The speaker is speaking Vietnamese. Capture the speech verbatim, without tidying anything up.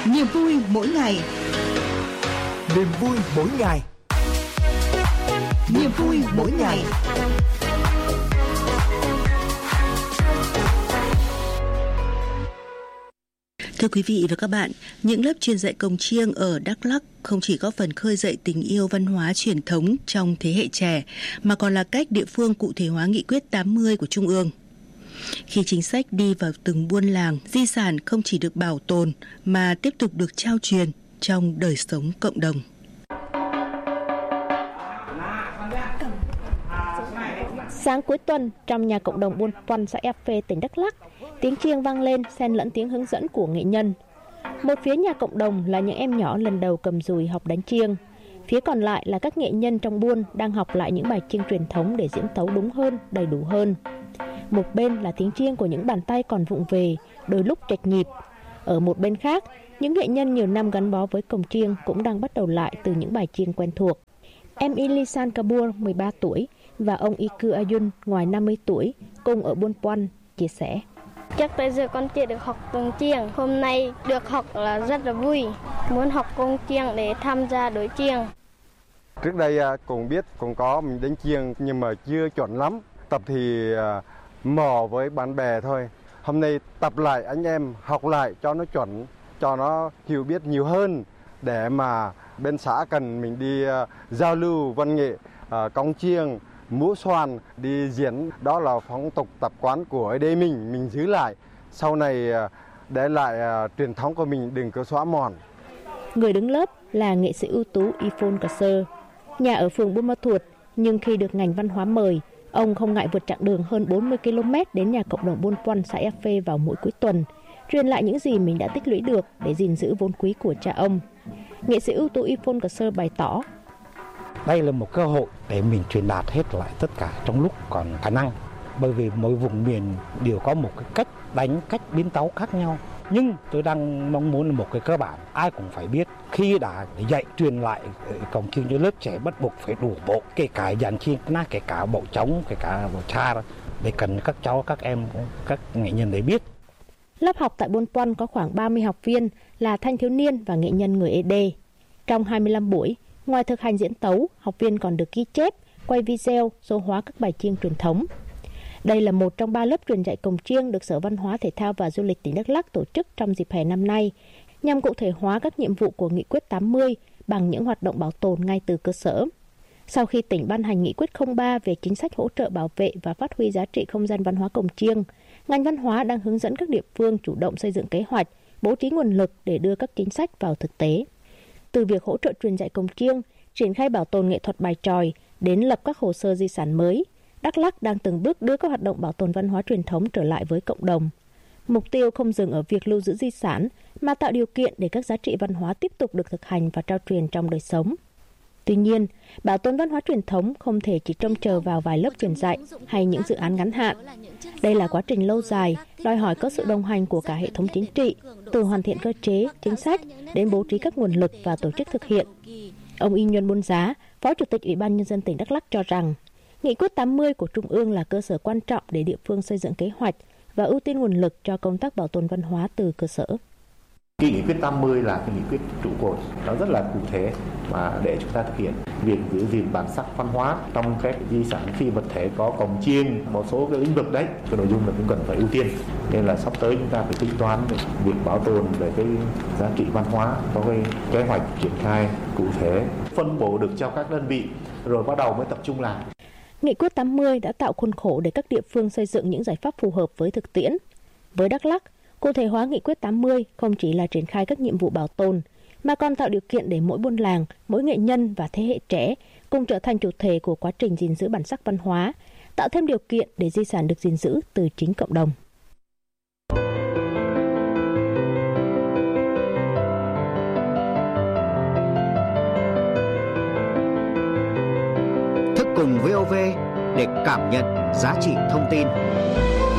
Niềm vui mỗi ngày. Niềm vui mỗi ngày. Niềm vui mỗi ngày. Thưa quý vị và các bạn, những lớp truyền dạy cồng chiêng ở Đắk Lắk không chỉ góp phần khơi dậy tình yêu văn hóa truyền thống trong thế hệ trẻ, mà còn là cách địa phương cụ thể hóa nghị quyết tám mươi của Trung ương. Khi chính sách đi vào từng buôn làng, di sản không chỉ được bảo tồn mà tiếp tục được trao truyền trong đời sống cộng đồng. Sáng cuối tuần, trong nhà cộng đồng Buôn Pon, xã Ea Phê, tỉnh Đắk Lắk, tiếng chiêng vang lên xen lẫn tiếng hướng dẫn của nghệ nhân. Một phía nhà cộng đồng là những em nhỏ lần đầu cầm dùi học đánh chiêng. Phía còn lại là các nghệ nhân trong buôn đang học lại những bài chiêng truyền thống để diễn tấu đúng hơn, đầy đủ hơn. Một bên là tiếng chiêng của những bàn tay còn vụng về, đôi lúc chệch nhịp. Ở một bên khác, những nghệ nhân nhiều năm gắn bó với cồng chiêng cũng đang bắt đầu lại từ những bài chiêng quen thuộc. Em Ilisan Kabur, mười ba tuổi, và ông Iku Ayun, ngoài năm mươi tuổi, cùng ở Buôn Pon, chia sẻ. Chắc tới giờ con chưa được học cồng chiêng. Hôm nay được học là rất là vui. Muốn học cồng chiêng để tham gia đội chiêng. Trước đây cũng biết cũng có mình đánh chiêng nhưng mà chưa chuẩn lắm. Tập thì mò với bạn bè thôi. Hôm nay tập lại anh em học lại cho nó chuẩn, cho nó hiểu biết nhiều hơn để mà bên xã cần mình đi giao lưu văn nghệ, cồng chiêng, múa xoàn, đi diễn. Đó là phong tục tập quán của ở đây mình mình giữ lại, sau này để lại uh, truyền thống của mình đừng có xóa mòn. Người đứng lớp là nghệ sĩ ưu tú Ifon Kasser, nhà ở phường Buôn Ma Thuột, nhưng khi được ngành văn hóa mời, ông không ngại vượt chặng đường hơn bốn mươi ki lô mét đến nhà cộng đồng Buôn Pon, xã Ea Phê vào mỗi cuối tuần, truyền lại những gì mình đã tích lũy được để gìn giữ vốn quý của cha ông. Nghệ sĩ ưu tú Ifon Kasser bày tỏ: đây là một cơ hội để mình truyền đạt hết lại tất cả trong lúc còn khả năng. Bởi vì mỗi vùng miền đều có một cái cách đánh, cách biến tấu khác nhau. Nhưng tôi đang mong muốn là một cái cơ bản, ai cũng phải biết. Khi đã dạy truyền lại cồng chiêng cho lớp trẻ bắt buộc phải đủ bộ. Kể cả dàn chiêng, kể cả bộ trống, kể cả bộ cha. Để cần các cháu, các em, các nghệ nhân để biết. Lớp học tại Buôn Pon có khoảng ba mươi học viên là thanh thiếu niên và nghệ nhân người Ê Đê. Trong hai mươi lăm buổi, ngoài thực hành diễn tấu, học viên còn được ghi chép, quay video, số hóa các bài chiêng truyền thống. Đây là một trong ba lớp truyền dạy cồng chiêng được Sở Văn hóa Thể thao và Du lịch tỉnh Đắk Lắk tổ chức trong dịp hè năm nay, nhằm cụ thể hóa các nhiệm vụ của Nghị quyết tám mươi bằng những hoạt động bảo tồn ngay từ cơ sở. Sau khi tỉnh ban hành Nghị quyết không ba về chính sách hỗ trợ bảo vệ và phát huy giá trị không gian văn hóa cồng chiêng, ngành văn hóa đang hướng dẫn các địa phương chủ động xây dựng kế hoạch, bố trí nguồn lực để đưa các chính sách vào thực tế. Từ việc hỗ trợ truyền dạy cồng chiêng, triển khai bảo tồn nghệ thuật bài tròi đến lập các hồ sơ di sản mới, Đắk Lắk đang từng bước đưa các hoạt động bảo tồn văn hóa truyền thống trở lại với cộng đồng. Mục tiêu không dừng ở việc lưu giữ di sản, mà tạo điều kiện để các giá trị văn hóa tiếp tục được thực hành và trao truyền trong đời sống. Tuy nhiên, bảo tồn văn hóa truyền thống không thể chỉ trông chờ vào vài lớp truyền dạy hay những dự án ngắn hạn. Đây là quá trình lâu dài, đòi hỏi có sự đồng hành của cả hệ thống chính trị, từ hoàn thiện cơ chế, chính sách đến bố trí các nguồn lực và tổ chức thực hiện. Ông Y Nhuân Buôn Giá, Phó Chủ tịch Ủy ban Nhân dân tỉnh Đắk Lắk cho rằng, Nghị quyết tám mươi của Trung ương là cơ sở quan trọng để địa phương xây dựng kế hoạch và ưu tiên nguồn lực cho công tác bảo tồn văn hóa từ cơ sở. Cái nghị quyết tám mươi là cái nghị quyết trụ cột, nó rất là cụ thể mà để chúng ta thực hiện việc giữ gìn bản sắc văn hóa trong các di sản phi vật thể có cồng chiêng, một số cái lĩnh vực đấy, cái nội dung là cũng cần phải ưu tiên. Nên là sắp tới chúng ta phải tính toán việc bảo tồn về cái giá trị văn hóa, có cái kế hoạch triển khai cụ thể, phân bổ được cho các đơn vị rồi bắt đầu mới tập trung làm. Nghị quyết tám mươi đã tạo khuôn khổ để các địa phương xây dựng những giải pháp phù hợp với thực tiễn. Với Đắk Lắk, cụ thể hóa Nghị quyết tám mươi không chỉ là triển khai các nhiệm vụ bảo tồn, mà còn tạo điều kiện để mỗi buôn làng, mỗi nghệ nhân và thế hệ trẻ cùng trở thành chủ thể của quá trình gìn giữ bản sắc văn hóa, tạo thêm điều kiện để di sản được gìn giữ từ chính cộng đồng. Thức cùng vê o vê để cảm nhận giá trị thông tin.